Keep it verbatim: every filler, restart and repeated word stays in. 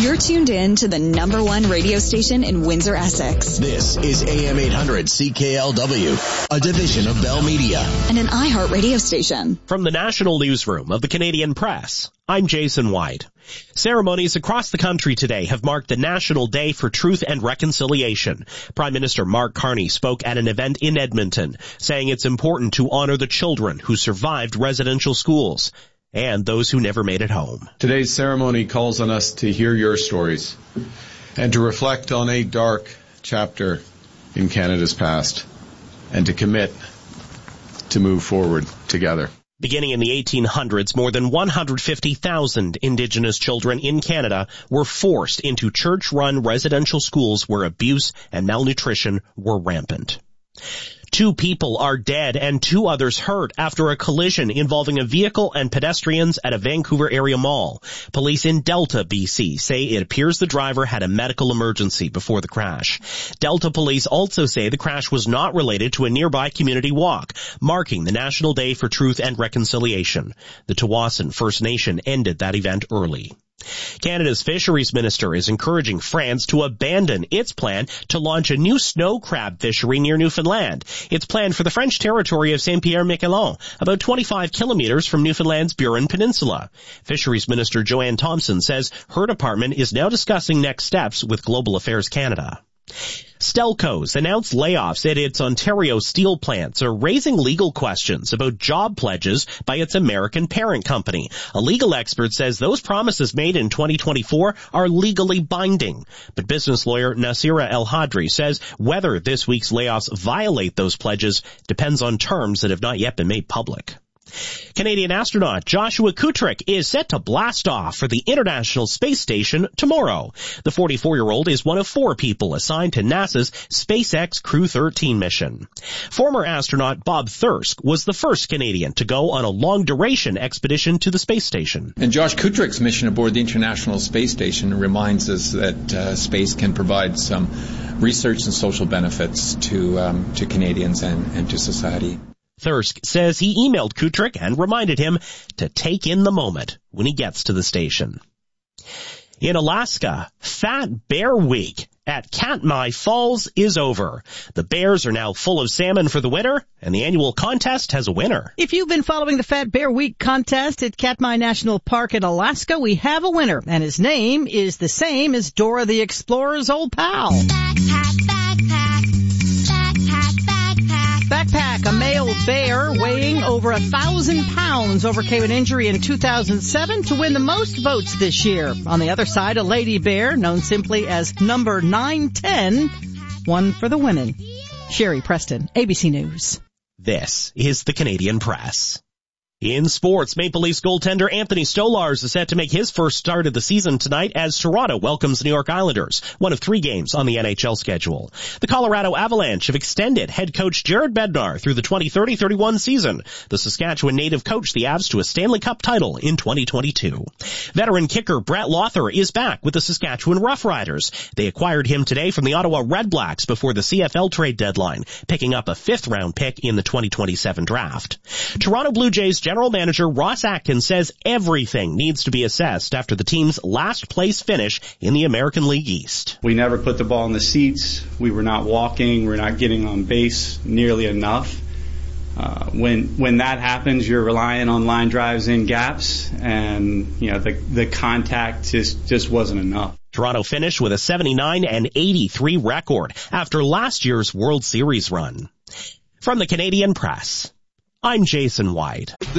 You're tuned in to the number one radio station in Windsor, Essex. This is A M eight hundred C K L W, a division of Bell Media. And an iHeart radio station. From the National Newsroom of the Canadian Press, I'm Jason White. Ceremonies across the country today have marked the National Day for Truth and Reconciliation. Prime Minister Mark Carney spoke at an event in Edmonton, saying it's important to honor the children who survived residential schools and those who never made it home. Today's ceremony calls on us to hear your stories and to reflect on a dark chapter in Canada's past and to commit to move forward together. Beginning in the eighteen hundreds, more than one hundred fifty thousand Indigenous children in Canada were forced into church-run residential schools where abuse and malnutrition were rampant. Two people are dead and two others hurt after a collision involving a vehicle and pedestrians at a Vancouver area mall. Police in Delta, B C say it appears the driver had a medical emergency before the crash. Delta police also say the crash was not related to a nearby community walk, marking the National Day for Truth and Reconciliation. The Tawasin First Nation ended that event early. Canada's fisheries minister is encouraging France to abandon its plan to launch a new snow crab fishery near Newfoundland. It's planned for the French territory of Saint-Pierre-Miquelon, about twenty-five kilometers from Newfoundland's Burin Peninsula. Fisheries Minister Joanne Thompson says her department is now discussing next steps with Global Affairs Canada. Stelco's announced layoffs at its Ontario steel plants are raising legal questions about job pledges by its American parent company. A legal expert says those promises made in twenty twenty-four are legally binding. But business lawyer Nasira El Hadri says whether this week's layoffs violate those pledges depends on terms that have not yet been made public. Canadian astronaut Joshua Kutrick is set to blast off for the International Space Station tomorrow. The forty-four-year-old is one of four people assigned to NASA's SpaceX Crew thirteen mission. Former astronaut Bob Thirsk was the first Canadian to go on a long-duration expedition to the space station. And Josh Kutrick's mission aboard the International Space Station reminds us that uh, space can provide some research and social benefits to um, to Canadians and, and to society. Thirsk says he emailed Kutrick and reminded him to take in the moment when he gets to the station. In Alaska, Fat Bear Week at Katmai Falls is over. The bears are now full of salmon for the winter, and the annual contest has a winner. If you've been following the Fat Bear Week contest at Katmai National Park in Alaska, we have a winner, and his name is the same as Dora the Explorer's old pal. Backpack, backpack, backpack, backpack. Backpack, a male bear weighing over a thousand pounds, overcame an injury in two thousand seven to win the most votes this year. On the other side, a lady bear, known simply as number nine ten, won for the women. Sherry Preston, A B C News. This is the Canadian Press. In sports, Maple Leafs goaltender Anthony Stolarz is set to make his first start of the season tonight as Toronto welcomes the New York Islanders, one of three games on the N H L schedule. The Colorado Avalanche have extended head coach Jared Bednar through the twenty thirty thirty-one season. The Saskatchewan native coached the Avs to a Stanley Cup title in twenty twenty-two. Veteran kicker Brett Lothar is back with the Saskatchewan Roughriders. They acquired him today from the Ottawa Redblacks before the C F L trade deadline, picking up a fifth round pick in the twenty twenty-seven draft. Toronto Blue Jays General Manager Ross Atkins says everything needs to be assessed after the team's last place finish in the American League East. We never put the ball in the seats. We were not walking. We were not getting on base nearly enough. Uh, when when that happens, you're relying on line drives in gaps, and you know the the contact just just wasn't enough. Toronto finished with a seventy-nine and eighty-three record after last year's World Series run. From the Canadian Press, I'm Jason White.